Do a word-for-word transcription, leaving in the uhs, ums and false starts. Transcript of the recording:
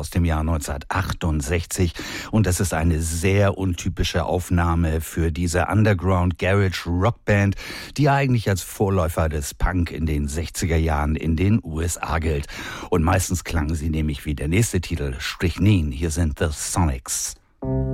aus dem Jahr neunzehnhundertachtundsechzig. Und das ist eine sehr untypische Aufnahme für diese Underground Garage Rockband, die eigentlich als Vorläufer des Punk in den sechziger Jahren in den U S A gilt. Und meistens klangen sie nämlich wie der nächste Titel, Strychnine. Hier sind The Sonics.